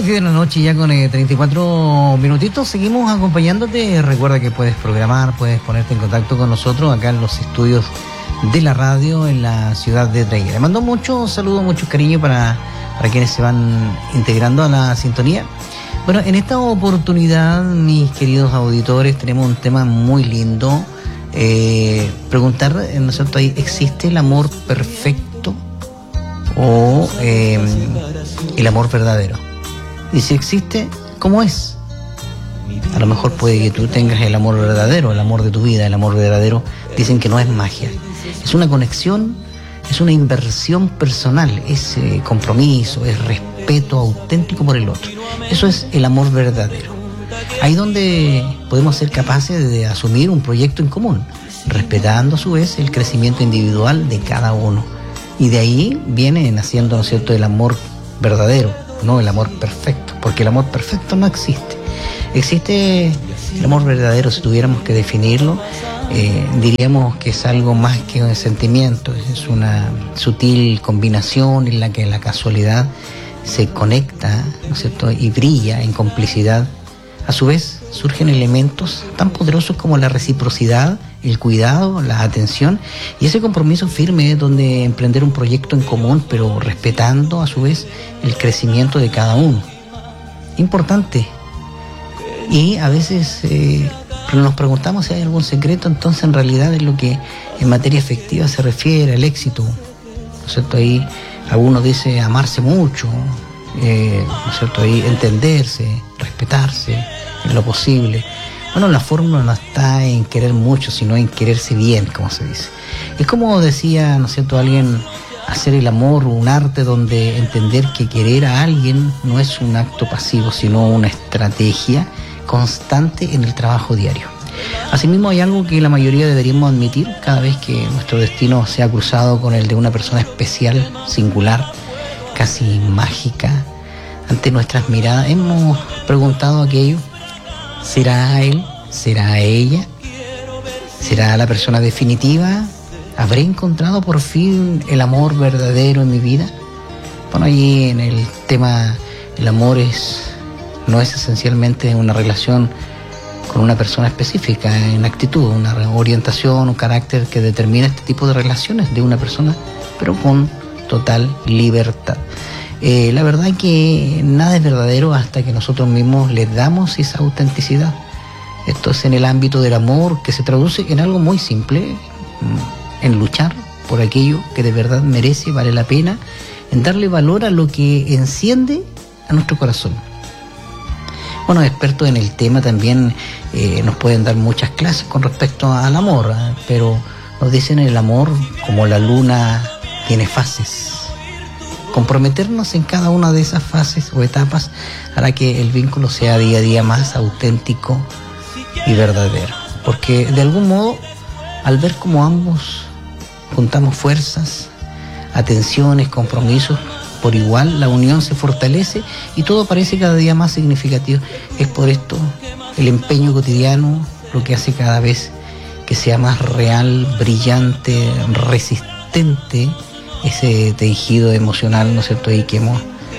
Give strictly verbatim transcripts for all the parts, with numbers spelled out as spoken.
las diez de la noche, ya con eh, treinta y cuatro minutitos, seguimos acompañándote. Recuerda que puedes programar, puedes ponerte en contacto con nosotros acá en los estudios de la radio en la ciudad de Traiguera. Le mando muchos saludos, mucho cariño para, para quienes se van integrando a la sintonía. Bueno, en esta oportunidad, mis queridos auditores, tenemos un tema muy lindo. Eh, preguntar, ¿no es cierto? ¿Existe el amor perfecto o eh, el amor verdadero? Y si existe, ¿cómo es? A lo mejor puede que tú tengas el amor verdadero, el amor de tu vida. El amor verdadero dicen que no es magia, es una conexión, es una inversión personal, es eh, compromiso, es respeto auténtico por el otro. Eso es el amor verdadero. Ahí donde podemos ser capaces de asumir un proyecto en común, respetando a su vez el crecimiento individual de cada uno. Y de ahí viene naciendo, ¿no es cierto?, el amor verdadero, no el amor perfecto, porque el amor perfecto no existe. Existe el amor verdadero, si tuviéramos que definirlo, eh, diríamos que es algo más que un sentimiento, es una sutil combinación en la que la casualidad se conecta, ¿no es cierto?, y brilla en complicidad. A su vez, surgen elementos tan poderosos como la reciprocidad, el cuidado, la atención y ese compromiso firme donde emprender un proyecto en común, pero respetando a su vez el crecimiento de cada uno. Importante. Y a veces eh, nos preguntamos si hay algún secreto, entonces en realidad es lo que en materia afectiva se refiere al éxito, ¿no es cierto? Ahí algunos dice amarse mucho, eh, ¿no es cierto? Ahí entenderse, respetarse en lo posible. Bueno, la fórmula no está en querer mucho, sino en quererse bien, como se dice. Es como decía, ¿no es cierto?, alguien, hacer el amor un arte donde entender que querer a alguien no es un acto pasivo, sino una estrategia constante en el trabajo diario. Asimismo, hay algo que la mayoría deberíamos admitir cada vez que nuestro destino se ha cruzado con el de una persona especial, singular, casi mágica. Ante nuestras miradas hemos preguntado aquello: ¿será él? ¿Será ella? ¿Será la persona definitiva? ¿Habré encontrado por fin el amor verdadero en mi vida? Bueno, allí en el tema, el amor es, no es esencialmente una relación con una persona específica en actitud, una orientación, un carácter que determina este tipo de relaciones de una persona, pero con total libertad. Eh, la verdad es que nada es verdadero hasta que nosotros mismos le damos esa autenticidad. Esto es en el ámbito del amor, que se traduce en algo muy simple, en luchar por aquello que de verdad merece, vale la pena, en darle valor a lo que enciende a nuestro corazón. Bueno, expertos en el tema también eh, nos pueden dar muchas clases con respecto al amor, ¿eh? Pero nos dicen el amor, como la luna, tiene fases. Comprometernos en cada una de esas fases o etapas hará que el vínculo sea día a día más auténtico y verdadero. Porque de algún modo, al ver cómo ambos juntamos fuerzas, atenciones, compromisos por igual, la unión se fortalece y todo parece cada día más significativo. Es por esto el empeño cotidiano lo que hace cada vez que sea más real, brillante, resistente ese tejido emocional, ¿no es cierto?, y que hemos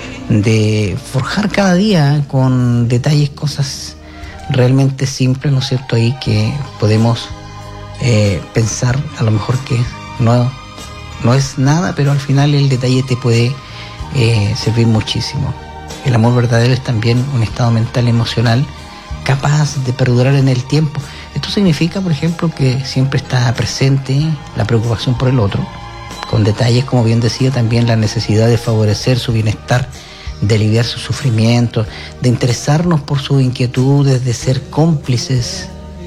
de forjar cada día con detalles, cosas realmente simples, ¿no es cierto?, y que podemos eh, pensar a lo mejor que no, no es nada, pero al final el detalle te puede eh, servir muchísimo. El amor verdadero es también un estado mental, emocional, capaz de perdurar en el tiempo. Esto significa, por ejemplo, que siempre está presente la preocupación por el otro, con detalles, como bien decía, también la necesidad de favorecer su bienestar, de aliviar su sufrimiento, de interesarnos por sus inquietudes, de ser cómplices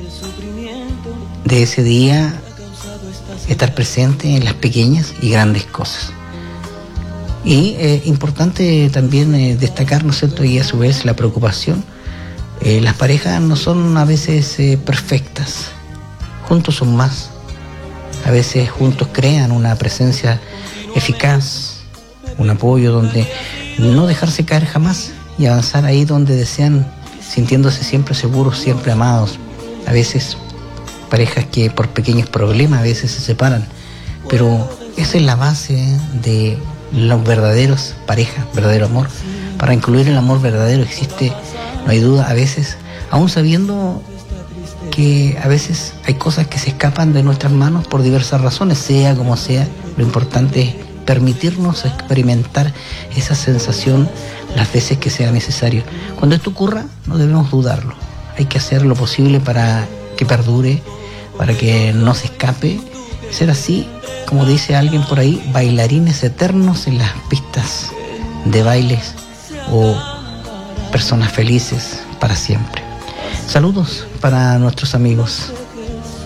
de ese día, estar presente en las pequeñas y grandes cosas. Y eh, importante también eh, destacar, ¿no es cierto?, y a su vez la preocupación. Eh, las parejas no son a veces eh, perfectas, juntos son más. A veces juntos crean una presencia eficaz, un apoyo donde no dejarse caer jamás y avanzar ahí donde desean, sintiéndose siempre seguros, siempre amados. A veces parejas que por pequeños problemas a veces se separan, pero esa es la base de los verdaderos parejas, verdadero amor, Para incluir el amor verdadero existe, no hay duda, a veces, aún sabiendo que a veces hay cosas que se escapan de nuestras manos por diversas razones, sea como sea, lo importante es permitirnos experimentar esa sensación las veces que sea necesario. Cuando esto ocurra, no debemos dudarlo. Hay que hacer lo posible para que perdure, para que no se escape. Ser así, como dice alguien por ahí, bailarines eternos en las pistas de bailes o personas felices para siempre. Saludos para nuestros amigos